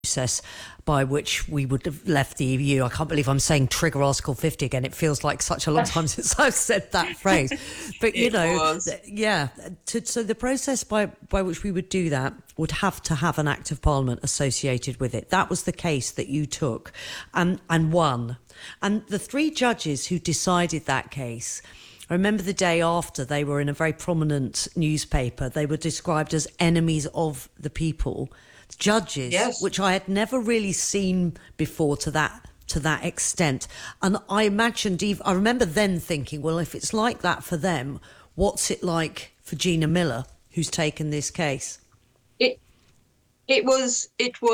process by which we would have left the EU. I can't believe I'm saying trigger Article 50 again. It feels like such a long time since I've said that phrase. But, so the process by which we would do that would have to have an Act of Parliament associated with it. That was the case that you took and won. And the three judges who decided that case, I remember the day after, they were in a very prominent newspaper. They were described as enemies of the people. Judges, yes, which I had never really seen before to that extent. And I remember then thinking, well, if it's like that for them, what's it like for Gina Miller, who's taken this case? It was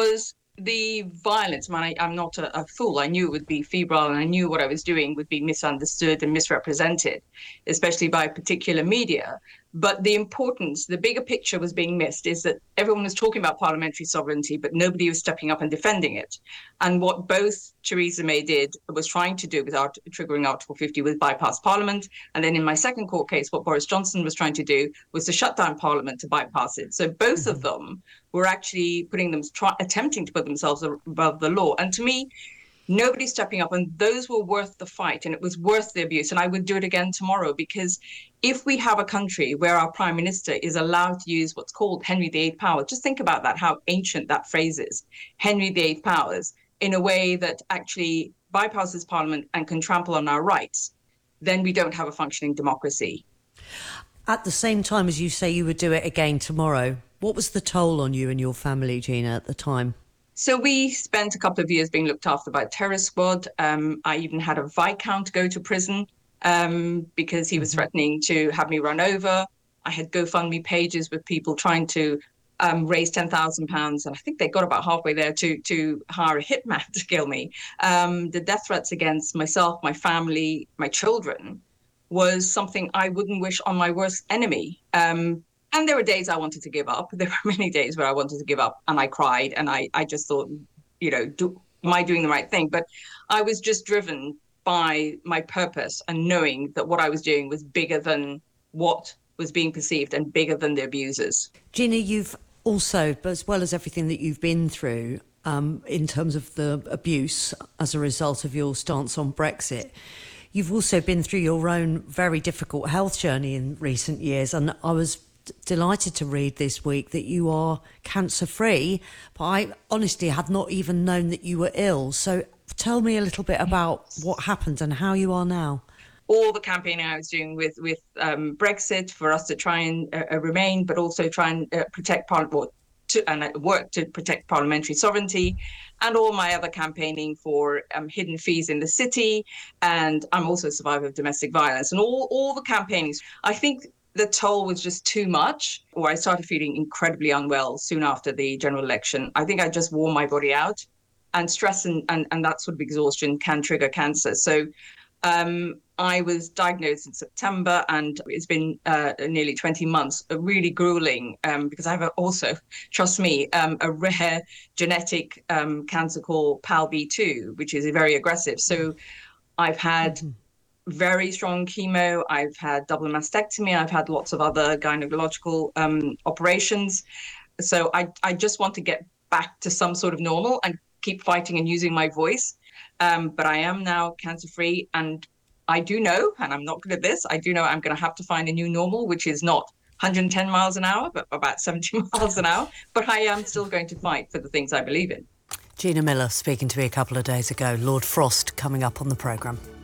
the violence. I'm not a fool. I knew it would be febrile, and I knew what I was doing would be misunderstood and misrepresented, especially by particular media. But the bigger picture was being missed, is that everyone was talking about parliamentary sovereignty, but nobody was stepping up and defending it. And what both Theresa May was trying to do with triggering Article 50 was bypass Parliament. And then in my second court case, what Boris Johnson was trying to do was to shut down Parliament to bypass it. So both of them were actually attempting to put themselves above the law. And to me, nobody's stepping up, and those were worth the fight, and it was worth the abuse. And I would do it again tomorrow, because if we have a country where our prime minister is allowed to use what's called Henry VIII powers, just think about that, how ancient that phrase is, Henry VIII powers, in a way that actually bypasses Parliament and can trample on our rights, then we don't have a functioning democracy. At the same time as you say you would do it again tomorrow, what was the toll on you and your family, Gina, at the time? So we spent a couple of years being looked after by a terror squad. I even had a Viscount go to prison because he was threatening to have me run over. I had GoFundMe pages with people trying to raise £10,000, and I think they got about halfway there to hire a hitman to kill me. The death threats against myself, my family, my children was something I wouldn't wish on my worst enemy. And there were days I wanted to give up. There were many days where I wanted to give up, and I cried, and I just thought, am I doing the right thing? But I was just driven by my purpose and knowing that what I was doing was bigger than what was being perceived and bigger than the abusers. Gina, you've also, as well as everything that you've been through in terms of the abuse as a result of your stance on Brexit, you've also been through your own very difficult health journey in recent years. And I was delighted to read this week that you are cancer-free, but I honestly had not even known that you were ill. So tell me a little bit about what happened and how you are now. All the campaigning I was doing with Brexit for us to try and remain, but also try and protect Parliament, and work to protect parliamentary sovereignty, and all my other campaigning for hidden fees in the city. And I'm also a survivor of domestic violence, and all the campaignings. I think the toll was just too much, or I started feeling incredibly unwell soon after the general election. I think I just wore my body out, and stress and that sort of exhaustion can trigger cancer. So I was diagnosed in September, and it's been nearly 20 months, really grueling, because I have trust me, a rare genetic cancer called PALB2, which is very aggressive. So I've had very strong chemo, I've had double mastectomy, I've had lots of other gynecological operations. So I just want to get back to some sort of normal and keep fighting and using my voice. But I am now cancer-free, and I do know, and I'm not good at this, I do know I'm going to have to find a new normal, which is not 110 miles an hour, but about 70 miles an hour. But I am still going to fight for the things I believe in. Gina Miller speaking to me a couple of days ago. Lord Frost coming up on the programme.